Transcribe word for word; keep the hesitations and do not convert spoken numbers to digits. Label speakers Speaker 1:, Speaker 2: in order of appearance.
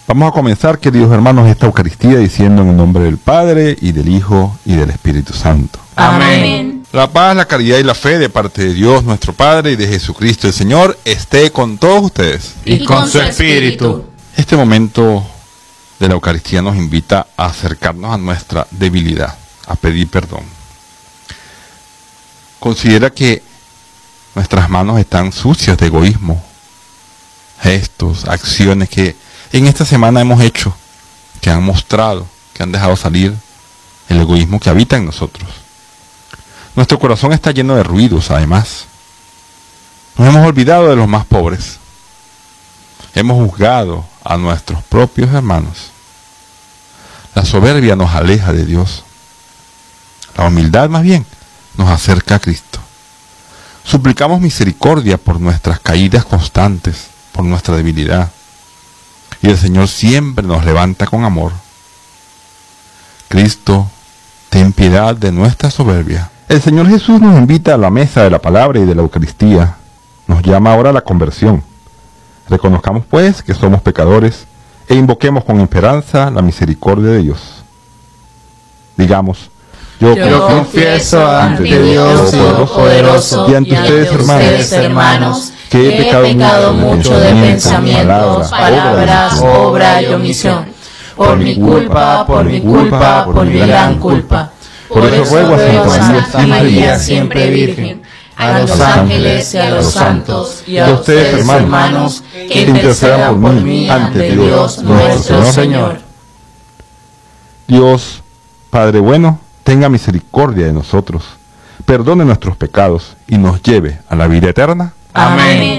Speaker 1: Vamos a comenzar, queridos hermanos, esta Eucaristía diciendo en el nombre del Padre, y del Hijo, y del Espíritu Santo.
Speaker 2: Amén.
Speaker 1: La paz, la caridad y la fe de parte de Dios nuestro Padre y de Jesucristo el Señor esté con todos ustedes.
Speaker 2: Y con su espíritu.
Speaker 1: Este momento de la Eucaristía nos invita a acercarnos a nuestra debilidad, a pedir perdón. Considera que nuestras manos están sucias de egoísmo, gestos, acciones que en esta semana hemos hecho, que han mostrado, que han dejado salir el egoísmo que habita en nosotros. Nuestro corazón está lleno de ruidos, además. Nos hemos olvidado de los más pobres. Hemos juzgado a nuestros propios hermanos. La soberbia nos aleja de Dios. La humildad, más bien, nos acerca a Cristo. Suplicamos misericordia por nuestras caídas constantes, por nuestra debilidad. Y el Señor siempre nos levanta con amor. Cristo, ten piedad de nuestra soberbia. El Señor Jesús nos invita a la mesa de la palabra y de la Eucaristía. Nos llama ahora a la conversión. Reconozcamos pues que somos pecadores e invoquemos con esperanza la misericordia de Dios. Digamos, yo,
Speaker 2: Yo confieso ante Dios Todopoderoso
Speaker 1: y ante ustedes,
Speaker 2: ustedes, hermanos, que he pecado mucho de pensamiento, palabras, obra y omisión, por mi culpa, por mi culpa, por mi gran culpa.
Speaker 1: Por eso ruego a Santa
Speaker 2: María, siempre Virgen, a los ángeles y a los santos, y a ustedes, hermanos, que intercedan por mí ante Dios nuestro Señor.
Speaker 1: Dios, Padre bueno, tenga misericordia de nosotros, perdone nuestros pecados y nos lleve a la vida eterna.
Speaker 2: Amén.